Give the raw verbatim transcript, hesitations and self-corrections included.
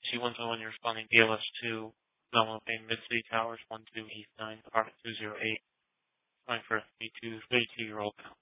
C one seven one, you're responding B L S two, Belmont Bay, Mid-City Towers, one two East nine, apartment two zero eight, calling for a thirty-two-year-old male.